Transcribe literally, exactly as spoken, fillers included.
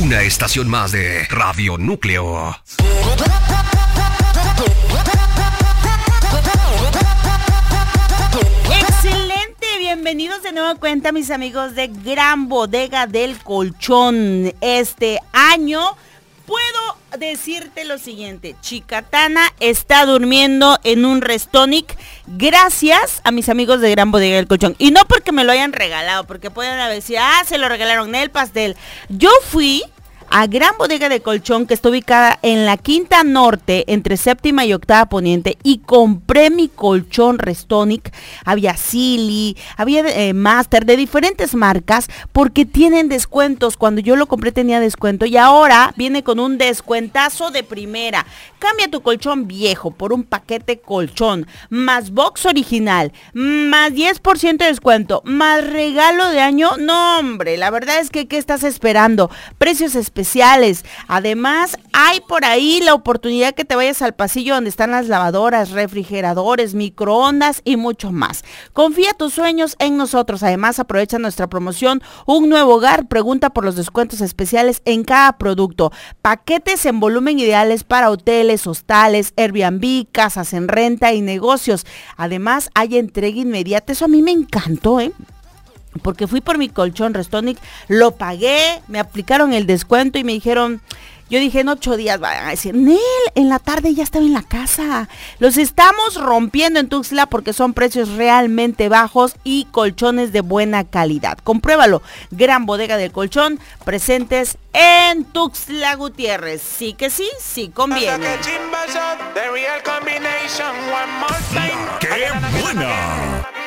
Una estación más de Radio Núcleo. Excelente, bienvenidos de nueva cuenta mis amigos de Gran Bodega del Colchón. Este año puedo decirte lo siguiente: Chicatana está durmiendo en un Restonic gracias a mis amigos de Gran Bodega del Colchón. Y no porque me lo hayan regalado, porque pueden decir, ah, se lo regalaron el pastel. Yo fui a Gran Bodega de Colchón, que está ubicada en la Quinta Norte, entre Séptima y Octava Poniente, y compré mi colchón Restonic. Había Silly, había eh, Master, de diferentes marcas, porque tienen descuentos. Cuando yo lo compré tenía descuento, y ahora viene con un descuentazo de primera. Cambia tu colchón viejo por un paquete colchón, más box original, más diez por ciento de descuento, más regalo de año. No, hombre, la verdad es que, ¿qué estás esperando? Precios especiales. especiales. Además, hay por ahí la oportunidad que te vayas al pasillo donde están las lavadoras, refrigeradores, microondas y mucho más. Confía tus sueños en nosotros. Además, aprovecha nuestra promoción Un Nuevo Hogar. Pregunta por los descuentos especiales en cada producto. Paquetes en volumen ideales para hoteles, hostales, Airbnb, casas en renta y negocios. Además, hay entrega inmediata. Eso a mí me encantó, ¿eh? Porque fui por mi colchón Restonic, lo pagué, me aplicaron el descuento y me dijeron, yo dije en ocho días, van a decir, Nel, en la tarde ya estaba en la casa. Los estamos rompiendo en Tuxtla porque son precios realmente bajos y colchones de buena calidad. Compruébalo. Gran Bodega del Colchón, presentes en Tuxtla Gutiérrez. Sí que sí, sí conviene. ¡Qué buena!